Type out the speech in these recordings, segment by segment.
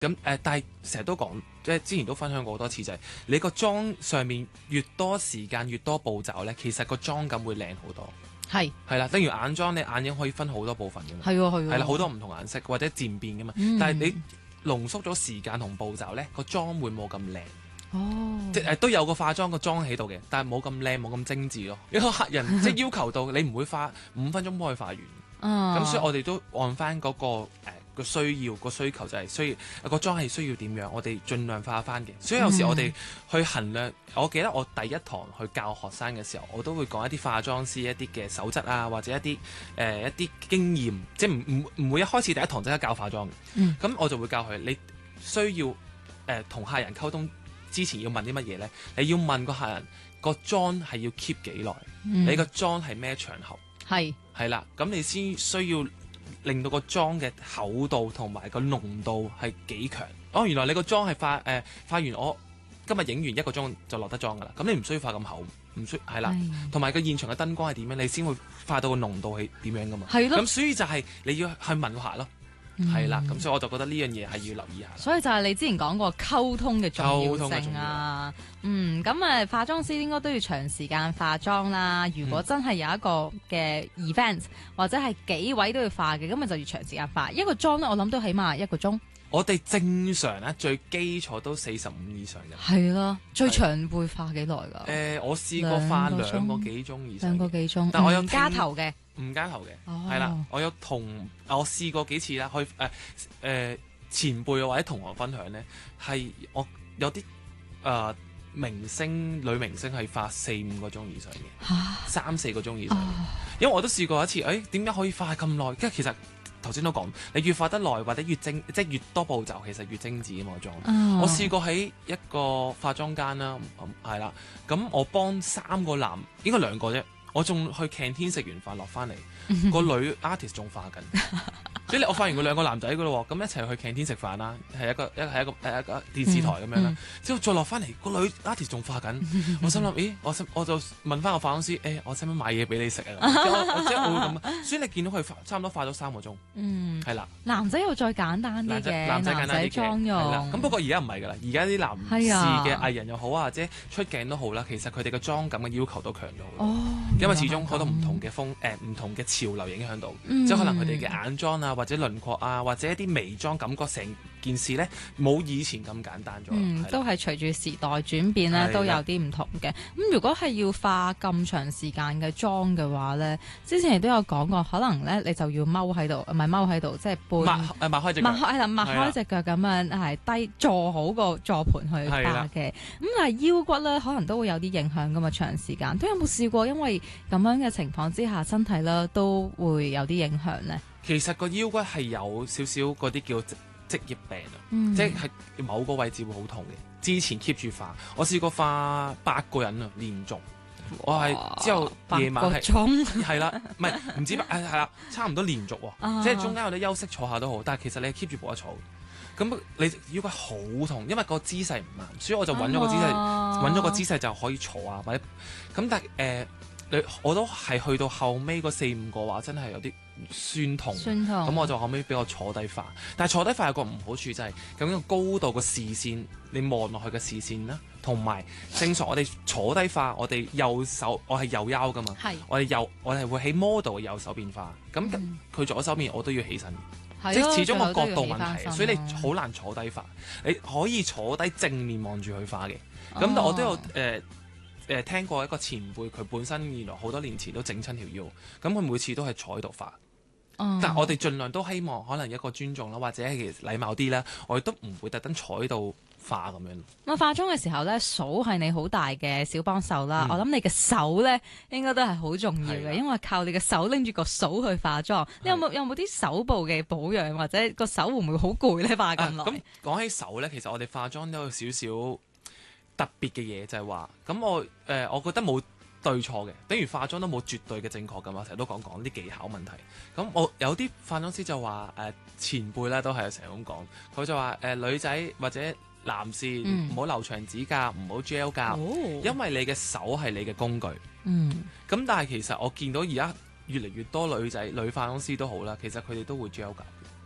咁但係成日都講，即係之前都分享過好多次，就係你個妝上面越多時間越多步驟咧，其實個妝感會靚好多。係啦，例如眼妝，你眼影可以分好多部分噶嘛。係啦，好多唔同顏色或者漸變噶嘛。但係你濃縮咗時間同步驟咧，個妝會冇咁靚。即係都有個化妝個妝喺度嘅，但係冇咁靚，冇咁精緻咯。一個客人即係要求到你唔會花5分鐘幫佢化完。咁所以我哋都按翻嗰個個需要個需求就係需要個妝係需要點樣，我哋盡量化翻嘅。所以有時我哋去衡量，我記得我第一堂去教學生嘅時候，我都會講一啲化妝師一啲嘅守則啊，或者一啲一啲經驗，即係唔會一開始第一堂即刻教化妝嘅。咁我就會教佢，你需要同客人溝通之前要問啲乜嘢咧？你要問個客人個妝係要 keep 幾耐？你個妝係咩場合？係啦，咁你先需要令到個妝嘅厚度同埋個濃度係幾強。哦，原來你個妝係化完，我今日影完1個鐘就落得妝噶啦。咁你唔需要化咁厚，唔需係啦。同埋個現場嘅燈光係點樣，你先會化到個濃度係點樣噶嘛。咁所以就係你要去問個客咯。係啦，咁所以我就覺得呢樣嘢係要留意下。 所以就係你之前講過溝通嘅重要性啊。咁化妝師應該都要長時間化妝啦。如果真係有一個嘅 event 或者係幾位都要化嘅，咁咪就要長時間化。一個妝咧，我諗都起碼1個鐘。 我哋正常咧最基礎都45以上嘅。 係啦，最長會化幾耐㗎？ 我試過化2個幾鐘以上。 2個幾鐘， 但我有加頭嘅。 唔加頭嘅，係啦，我有我試過幾次啦，去前輩或者同學分享咧，係我有啲女明星係化4-5個鐘以上嘅，3-4個鐘以上嘅，因為我都試過一次，點解可以化咁耐？跟住其實頭先都講，你越化得耐或者越精，即係越多步驟，其實越精緻啊嘛妝。我試過喺一個化妝間啦，係啦，咁我幫3個男，應該2個啫。我仲去 canteen 食完飯落翻嚟，個女 artist 仲化緊，所以我化完佢2個男仔噶咯喎，咁一齊去 canteen 食飯啦，係一個電視台咁樣啦，之後再落翻嚟個女 artist 仲化緊，我心諗，咦，我就問翻個化妝師，我使唔使買嘢俾你食啊？即係我會咁，所以你見到佢差唔多化咗3個鐘，係啦。 男仔又再簡單啲嘅，男仔妝容。 咁不過而家唔係㗎啦，而家啲男士嘅藝人又好啊，或者出鏡都好啦，其實佢哋嘅妝感嘅要求都強咗好多。因為始終好多唔同嘅唔同嘅潮流影響到，即係可能佢哋嘅眼妝啊，或者輪廓啊，或者一啲眉妝感覺成件事咧冇以前咁簡單咗。 都係隨住時代轉變咧，都有啲唔同嘅。咁如果係要化咁長時間嘅妝嘅話咧，之前亦都有講過，可能咧你就要踎喺度，唔係踎喺度，即係半擘開隻腳，擘開隻腳咁樣係低坐好個坐盤去化嘅。咁但係腰骨咧，可能都會有啲影響噶嘛，長時間都有冇試過？因為咁樣嘅情況之下，身體咧都會有啲影響咧。 其實個腰骨係有少少嗰啲叫職業病啊，即係某個位置會好痛嘅。之前 keep 住化，我試過化8個人啊，連續。我係之後夜晚係啦，唔止係啦，差唔多連續喎，即係中間有啲休息坐下都好，但係其實你 keep 住冇得坐。咁你腰骨好痛，因為個姿勢唔啱，所以我就揾咗個姿勢就可以坐啊，或者咁。但係我都係去到後尾嗰4-5個話，真係有啲酸痛，咁我就後尾俾我坐低化。但係坐低化有個唔好處就係咁樣高度個視線，你望落去嘅視線啦，同埋正常我哋坐低化，我哋右手我係右腰噶嘛，我哋會喺 model 嘅右手邊化，咁佢左手邊我都要起身。即係始終個角度問題，所以你好難坐低化。你可以坐低正面望住佢化嘅。咁但我都有聽過一個前輩，佢本身原來好多年前都整親條腰，咁佢每次都係坐喺度化。但我哋盡量都希望可能一個尊重啦，或者係禮貌啲啦，我哋都唔會特登坐喺度化咁樣。 咁化妝嘅時候咧，數係你好大嘅小幫手啦。我諗你嘅手咧，應該都係好重要嘅，因為靠你嘅手拎住個數去化妝。你有冇啲手部嘅保養，或者個手會唔會好攰咧？化咁耐。 咁講起手咧，其實我哋化妝都有少少特別嘅嘢，就係話咁我覺得冇對錯嘅，等於化妝都冇絕對嘅正確㗎嘛，成日都講啲技巧問題。咁我有啲化妝師就話前輩咧都係成日咁講，佢就話女仔或者男士唔好留長指甲，唔好 gel 甲，因為你嘅手係你嘅工具。咁但係其實我見到而家越嚟越多女化妝師都好啦，其實佢哋都會 gel 甲。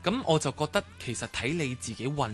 咁我就覺得其實睇你自己運